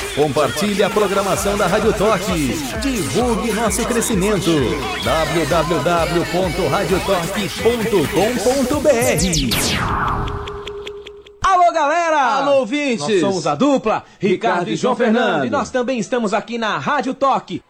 Compartilhe a programação da Rádio Toque. Divulgue nosso crescimento. www.radiotoque.com.br. Alô, galera! Alô, ouvintes! Nós somos a dupla Ricardo e João Fernando. E nós também estamos aqui na Rádio Toque.